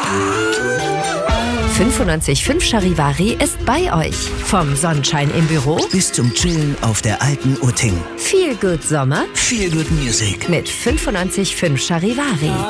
95.5 Charivari ist bei euch. Vom Sonnenschein im Büro bis zum Chillen auf der alten Utting. Feel Good Sommer, Feel Good Music mit 95.5 Charivari.